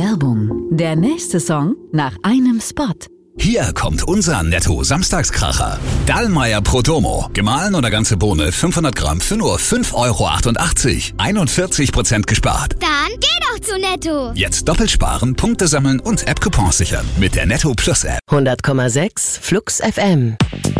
Werbung. Der nächste Song nach einem Spot. Hier kommt unser Netto-Samstagskracher. Dallmayr Prodomo. Gemahlen oder ganze Bohne 500 Gramm für nur 5,88 €. 41% gespart. Dann geh doch zu Netto. Jetzt doppelt sparen, Punkte sammeln und App-Coupons sichern. Mit der Netto Plus App. 100,6 Flux FM.